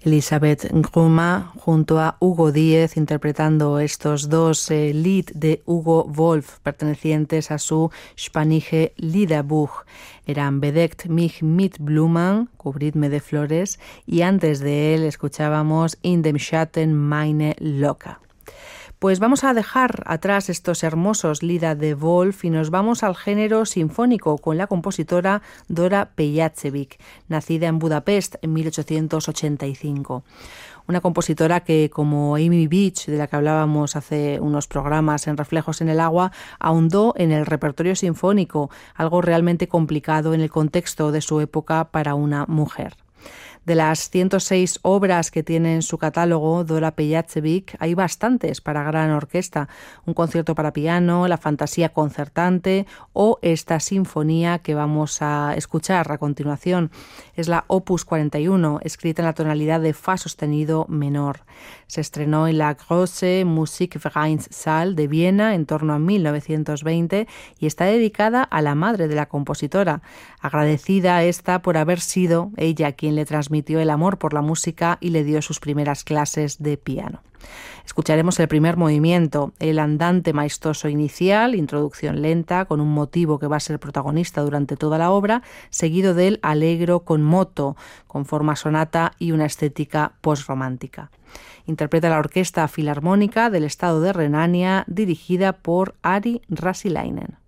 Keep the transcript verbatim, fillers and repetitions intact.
Elisabeth Gruma junto a Hugo Díez interpretando estos dos eh, Lied de Hugo Wolf pertenecientes a su Spanische Liederbuch. Eran Bedeckt mich mit Blumen, cubridme de flores, y antes de él escuchábamos In dem Schatten meine Loca. Pues vamos a dejar atrás estos hermosos Lieder de Wolf y nos vamos al género sinfónico con la compositora Dora Pejacevic, nacida en Budapest en mil ochocientos ochenta y cinco. Una compositora que, como Amy Beach, de la que hablábamos hace unos programas en Reflejos en el Agua, ahondó en el repertorio sinfónico, algo realmente complicado en el contexto de su época para una mujer. De las ciento seis obras que tiene en su catálogo Dora Pejacevic, hay bastantes para gran orquesta, un concierto para piano, la fantasía concertante o esta sinfonía que vamos a escuchar a continuación. Es la Opus cuarenta y uno, escrita en la tonalidad de Fa sostenido menor. Se estrenó en la Große Musikvereinssaal de Viena en torno a mil novecientos veinte y está dedicada a la madre de la compositora, agradecida esta por haber sido ella quien le transmitió el amor por la música y le dio sus primeras clases de piano. Escucharemos el primer movimiento, el andante maestoso inicial, introducción lenta, con un motivo que va a ser protagonista durante toda la obra, seguido del allegro con moto, con forma sonata y una estética posromántica. Interpreta la Orquesta Filarmónica del Estado de Renania, dirigida por Ari Rasilainen.